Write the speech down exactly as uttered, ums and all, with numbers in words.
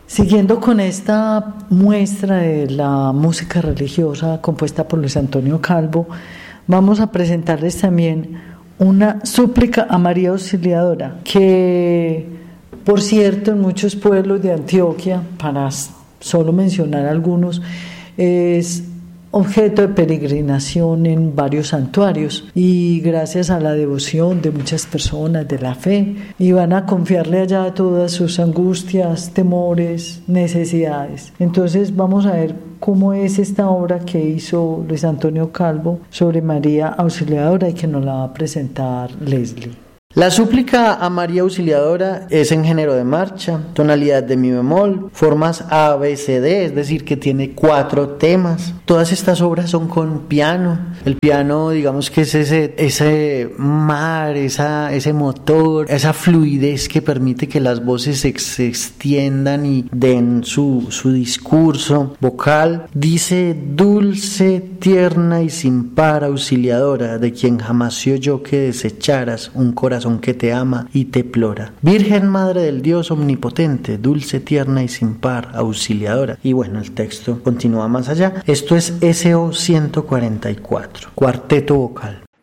Siguiendo con esta muestra de la música religiosa compuesta por Luis Antonio Calvo, vamos a presentarles también una súplica a María Auxiliadora, que por cierto en muchos pueblos de Antioquia, para solo mencionar algunos, es objeto de peregrinación en varios santuarios, y gracias a la devoción de muchas personas de la fe, y van a confiarle allá todas sus angustias, temores, necesidades. Entonces vamos a ver cómo es esta obra que hizo Luis Antonio Calvo sobre María Auxiliadora y que nos la va a presentar Leslie. La súplica a María Auxiliadora es en género de marcha, tonalidad de mi bemol, formas A, B, C, D, es decir que tiene cuatro temas. Todas estas obras son con piano. El piano, digamos que es ese, ese mar, esa, ese motor, esa fluidez que permite que las voces se, se extiendan y den su, su discurso vocal. Dice: dulce, tierna y sin par auxiliadora, de quien jamás se oyó que desecharas un corazón que te ama y te plora. Virgen Madre del Dios omnipotente, dulce, tierna y sin par, auxiliadora. Y bueno, el texto continúa más allá. Esto es S O ciento cuarenta y cuatro, cuarteto vocal.